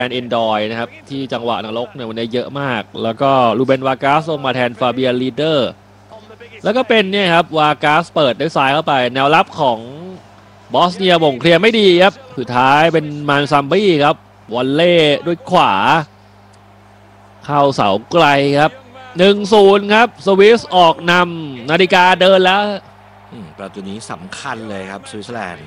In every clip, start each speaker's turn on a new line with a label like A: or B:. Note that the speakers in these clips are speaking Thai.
A: แอนเอนดอยนะครับที่จังหวะนรกเนี่ยวันนี้เยอะมากแล้วก็ลูเบนวากาสลงมาแทนฟาเบียนลีเดอร์แล้วก็เป็นเนี่ยครับวากาสเปิดด้วยซ้ายเข้าไปแนวรับของบอสเนียบ่งเคลียร์ไม่ดีครับสุดท้ายเป็นมานซัมบี้ครับวอลเล่ด้วยขวาเข้าเสาไกลครับ 1-0 ครับสวิสออกนำนาฬิกาเดินแล้ว
B: ประตูนี้สำคัญเลยครับสวิตเซอร์แลนด์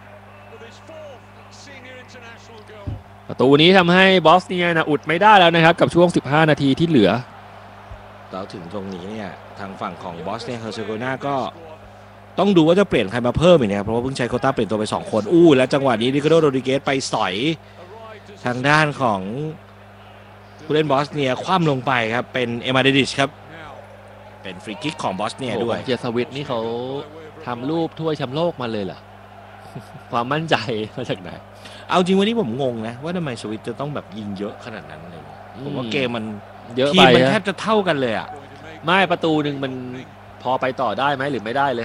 A: ประตูนี้ทำให้บอสเนียนะอุดไม่ได้แล้วนะครับกับช่วง15นาทีที่เหลือ
B: แล้วถึงตรงนี้เนี่ยทางฝั่งของบอสเนียเฮอร์เซโกนาก็ต้องดูว่าจะเปลี่ยนใครมาเพิ่มอีกนะครับเพราะว่าเพิ่งใช้โควต้าเปลี่ยนตัวไป2คนแล้วจังหวะนี้ริคาร์โด โรดริเกสไปสอยทางด้านของผู้เล่นบอสเนียคว่ำลงไปครับเป็นเอมาเดดิชครับเป็นฟรีคิกของบอสเนียด้วย
A: เจสวิตนี่เขาทำรูปถ้วยแชมป์โลกมาเลยเหรอ ความมั่นใจมาจากไหน
B: เอาจริงวันนี้ผมงงนะว่าทำไมสวิตจะต้องแบบยิงเยอะขนาดนั้นเลยผมว่าเกมมัน
A: เยอะ
B: ทีมมันแทบจะเท่ากันเลยอ่ะ
A: ไม่ประตูหนึ่งมันพอไปต่อได้ไหมหรือไม่ได้เลย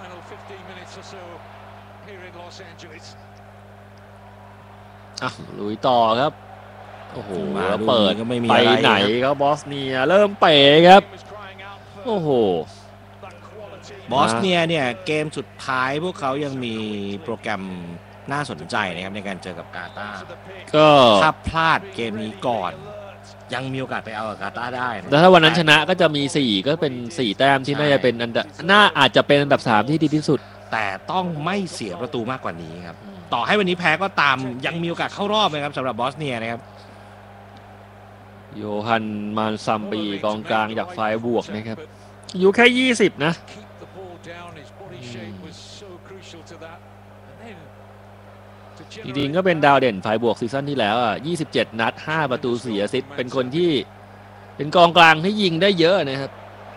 A: ลุยต่อครับโอ้โหเปิดก็ไม่มีไปไหนครับบอสเนียเริ่มเป๋ครับโอ้โห
B: บอสเนียเนี่ยเกมสุดท้ายพวกเขายังมีโปรแกรมน่าสนใจนะครับในการเจอกับกาตาร์ก็ถ้าพลาดเกมนี้ก่อนยังมีโอกาสไปเอากับกาตาร์ได้
A: แล้วถ้าวันนั้นชนะก็จะมี4ก็เป็น4แต้มที่น่าจะเป็นอาจจะเป็นอันดับ3ที่ดีที่สุด
B: แต่ต้องไม่เสียประตูมากกว่านี้ครับต่อให้วันนี้แพ้ก็ตามยังมีโอกาสเข้ารอบนะครับสำหรับบอสเนียนะครับ
A: โยฮันมานซัมบีกองกลางจากไฟบวกนะครับอยู่แค่20นะจริงๆก็เป็นดาวเด่นไฟบวกซีซั่นที่แล้ว27นัด5ประตู4แอสซิสต์เป็นคนที่เป็นกองกลางที่ยิงได้เยอะนะครับ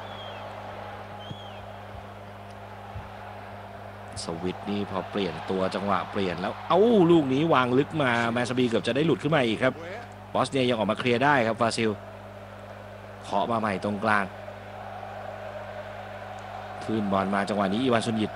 B: สวิตนี่พอเปลี่ยนตัวจังหวะเปลี่ยนแล้วลูกนี้วางลึกมาแมนซาบีเกือบจะได้หลุดขึ้นมาอีกครับบอสเนียยังออกมาเคลียร์ได้ครับฟาซิลเคาะมาใหม่ตรงกลางคืนบอลมาจังหวะนี้อีวานซุนยิต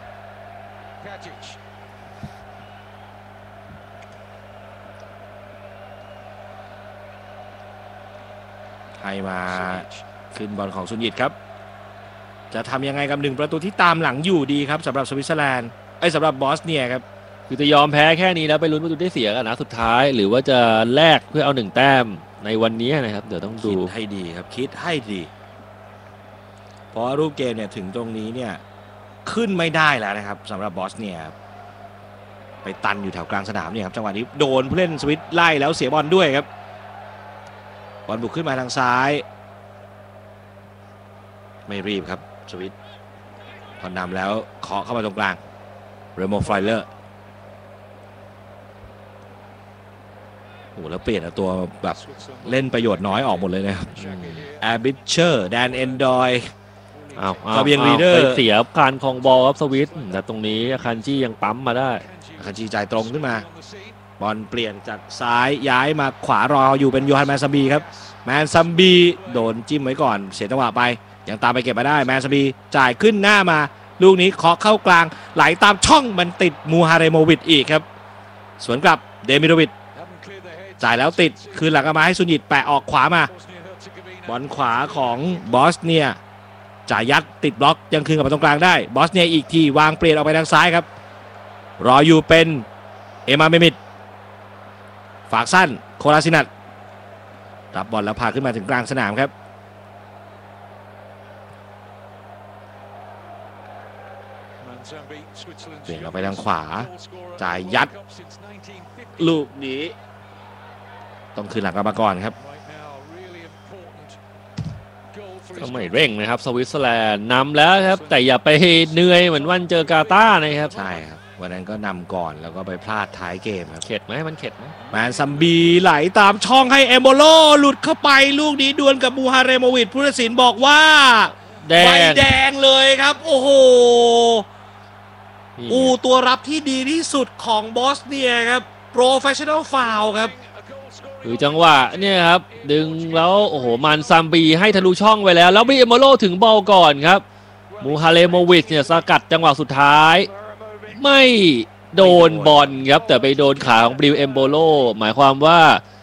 B: ให้มาขึ้นบอลของซุนยิตครับจะทำยังไงกับ1ประตูที่ตามหลังอยู่ดีครับสำหรับสวิตเซอร์แลนด์สำหรับบอสเนียครับ
A: คือจะยอมแพ้แค่นี้แล้วไปลุ้นประตูได้เสียกันนะสุดท้ายหรือว่าจะแลกเพื่อเอา1แต้มในวันนี้นะครับเดี๋ยวต้องดู
B: คิดให้ดีครับคิดให้ดีเพราะรูปเกมเนี่ยถึงตรงนี้เนี่ยขึ้นไม่ได้แล้วนะครับสำหรับบอสเนียไปตันอยู่แถวกลางสนามเนี่ยครับจังหวะนี้โดนผู้เล่นสวิตไล่แล้วเสียบอลด้วยครับบอลบุกขึ้นมาทางซ้ายไม่รีบครับสวิตพอนำแล้วเคาะเข้ามาตรงกลางเรโมไฟเลอร์แล้วเปลี่ยนตัวแบบเล่นประโยชน์น้อยออกหมดเลยนะครับแอร์บิชเชอร์แดนเอนดอย
A: ฟาเบียนลีเดอร์เสียการคองบอลครับสวิตแต่ตรงนี้คันจี้ยังปั๊มมาได้
B: คันจี้จ่ายตรงขึ้นมาบอลเปลี่ยนจากซ้ายย้ายมาขวารออยู่เป็นโยฮันแมนซัมบีครับแมนซัมบีโดนจิ้มไว้ก่อนเสียจังหวะไปยังตามไปเก็บมาได้แมนซัมบีจ่ายขึ้นหน้ามาลูกนี้เคาะเข้ากลางไหลตามช่องมันติดมูฮาเรโมวิชอีกครับสวนกลับเดมิโรวิชจ่ายแล้วติดคืนหลังมาให้ซุนยิตแปะออกขวามาบอลขวาของบอสเนียจ่ายยัดติดบล็อกยังคืนกลับมาตรงกลางได้บอสเนียอีกทีวางเปลี่ยนออกไปทางซ้ายครับรออยู่เป็นเอมาเมมิดฝากสั้นโคลาซินัทรับบอลแล้วพาขึ้นมาถึงกลางสนามครับเปลี่ยนออกไปทางขวาจ่ายยัดลูกนี้ต้องคืนหลังกลับมาก่อนครับ
A: ก็ไม่เร่งนะครับสวิตเซอร์แลนด์นำแล้วครับแต่อย่าไปเหนื่อยเหมือนวันเจอกาตาร์นะครับ
B: ใช่ครับวันนั้นก็นำก่อนแล้วก็ไปพลาดท้ายเกมครับ
A: เข็ดไหมมันเข็ดไหม
B: แมนซัมบีไหลตามช่องให้เอมโบโลหลุดเข้าไปลูกนี้ดวลกับมูฮาเรโมวิชผู้ตัดสินบอกว่าใบแดงเลยครับโอ้โหตัวรับที่ดีที่สุดของบอสเนียครับโปรเฟชชั่นอลฟาวล์ครับ
A: คือจังหวะเนี่ยครับดึงแล้วโอ้โหมันซัมบีให้ทะลุช่องไว้แล้วบิเอโมโลถึงบอลก่อนครับมูฮาเรโมวิชเนี่ยสกัดจังหวะสุดท้ายไม่โดนบอลครับแต่ไปโดนขาของบิเอโมโลหมายความว่า